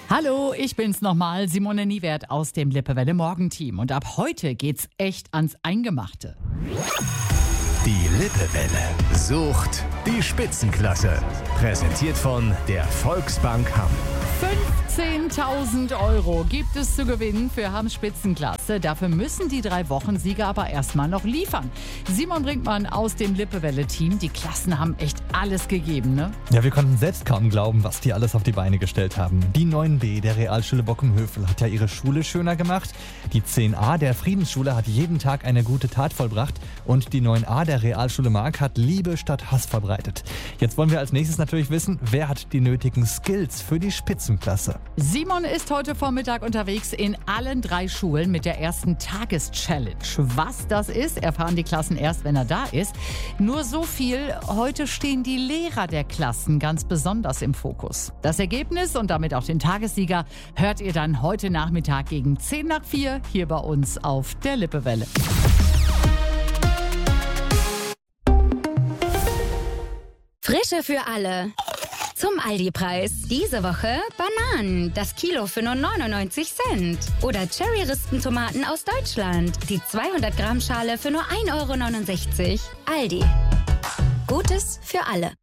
Hallo, ich bin's nochmal, Simone Niewert aus dem Lippewelle Morgenteam. Und ab heute geht's echt ans Eingemachte. Die Lippewelle sucht die Spitzenklasse. Präsentiert von der Volksbank Hamm. 15.000 € gibt es zu gewinnen für Hamms Spitzenklasse. Dafür müssen die 3 Wochensieger aber erstmal noch liefern. Simon Brinkmann aus dem Lippewelle-Team. Die Klassen haben echt alles gegeben, ne? Ja, wir konnten selbst kaum glauben, was die alles auf die Beine gestellt haben. Die 9b der Realschule Bockum-Hövel hat ja ihre Schule schöner gemacht. Die 10a der Friedensschule hat jeden Tag eine gute Tat vollbracht. Und die 9a der Realschule Mark hat Liebe statt Hass verbreitet. Jetzt wollen wir als nächstes natürlich wissen, wer hat die nötigen Skills für die Spitzenklasse? Simon ist heute Vormittag unterwegs in allen 3 Schulen mit der ersten Tageschallenge. Was das ist, erfahren die Klassen erst, wenn er da ist. Nur so viel, heute stehen die Lehrer der Klassen ganz besonders im Fokus. Das Ergebnis und damit auch den Tagessieger hört ihr dann heute Nachmittag gegen 4:10 hier bei uns auf der Lippewelle. Frische für alle. Zum Aldi-Preis. Diese Woche Bananen. Das Kilo für nur 99 Cent. Oder Cherry-Ristentomaten aus Deutschland. Die 200 Gramm Schale für nur 1,69 €. Aldi. Gutes für alle.